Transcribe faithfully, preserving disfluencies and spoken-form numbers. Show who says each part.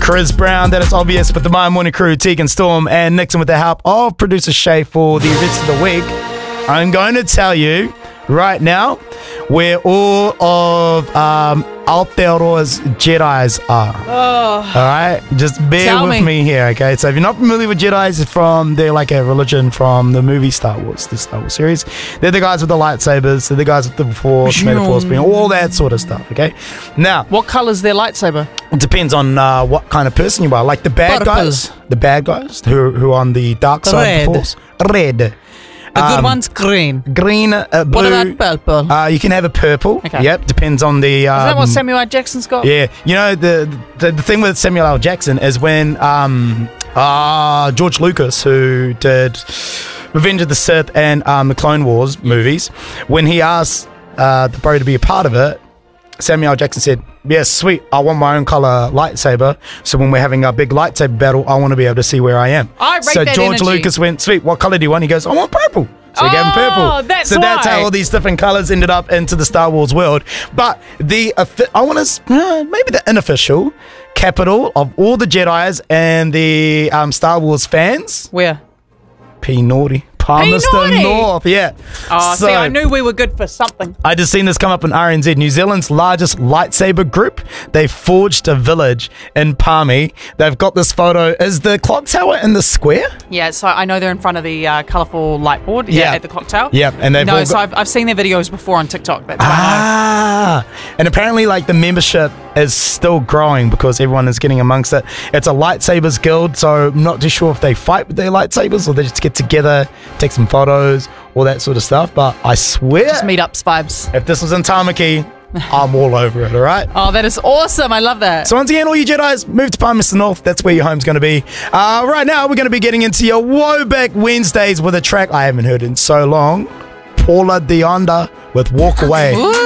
Speaker 1: Chris Brown, that is obvious, but the My Morning Crew, Tegan Storm and Nixon with the help of producer Shay for the rest of the week. I'm going to tell you right now where all of um, Aotearoa's Jedis are.
Speaker 2: Oh.
Speaker 1: All right? Just bear
Speaker 2: Tell
Speaker 1: with
Speaker 2: me.
Speaker 1: me here, okay? So if you're not familiar with Jedis, it's from, they're like a religion from the movie Star Wars, the Star Wars series. They're the guys with the lightsabers, they're the guys with the Force, metaphors, being all that sort of stuff, okay? Now,
Speaker 2: What colour's their lightsaber?
Speaker 1: it depends on uh, what kind of person you are. Like the bad
Speaker 2: Purple.
Speaker 1: guys, the bad guys who who are on the dark side of the
Speaker 2: Red.
Speaker 1: Force. Red.
Speaker 2: The good
Speaker 1: Um,
Speaker 2: one's green.
Speaker 1: Green, uh, blue.
Speaker 2: What about purple?
Speaker 1: Uh, you can have a purple.
Speaker 2: Okay.
Speaker 1: Yep, depends on the. Um,
Speaker 2: Is that what Samuel L. Jackson's got?
Speaker 1: Yeah, you know the, the the thing with Samuel L. Jackson is when um uh George Lucas, who did Revenge of the Sith and um the Clone Wars movies, when he asked uh the bro to be a part of it, Samuel L. Jackson said, "Yes, sweet. I want my own color lightsaber. So when we're having a big lightsaber battle, I want to be able to see where I am."
Speaker 2: I rate
Speaker 1: so
Speaker 2: that
Speaker 1: George
Speaker 2: energy.
Speaker 1: Lucas went, "Sweet. What color do you want?" He goes, "I want purple." So he gave him
Speaker 2: Oh,
Speaker 1: purple.
Speaker 2: that's
Speaker 1: so that's
Speaker 2: why.
Speaker 1: how all these different colors ended up into the Star Wars world. But the offi- I want to uh, maybe the unofficial capital of all the Jedis and the um, Star Wars fans,
Speaker 2: Where?
Speaker 1: P Naughty. Palmerston
Speaker 2: Naughty?
Speaker 1: North, yeah.
Speaker 2: Oh,
Speaker 1: So-
Speaker 2: see, I knew we were good for something.
Speaker 1: I just seen this come up on R N Z. New Zealand's largest lightsaber group. They forged a village in Palmy. They've got this photo. Is the clock tower in the square?
Speaker 2: Yeah, so I know they're in front of the uh, colourful light board yeah,
Speaker 1: Yeah.
Speaker 2: at the clock tower.
Speaker 1: Yep, and they've
Speaker 2: No,
Speaker 1: all
Speaker 2: so
Speaker 1: got-
Speaker 2: I've, I've seen their videos before on TikTok. That's why
Speaker 1: Ah, and apparently, like the membership is still growing because everyone is getting amongst it. It's a lightsabers guild, so I'm not too sure if they fight with their lightsabers or they just get together, take some photos, all that sort of stuff. But I swear,
Speaker 2: I know. Meetups vibes.
Speaker 1: if this was in Tamaki, I'm all over it. All right.
Speaker 2: Oh, that is awesome. I love that.
Speaker 1: So once again, all you Jedis, move to Palmerston North. That's where your home's going to be. Uh, right now, we're going to be getting into your Woback Wednesdays with a track I haven't heard in so long. Paula Deonda with Walk Away.
Speaker 2: Ooh.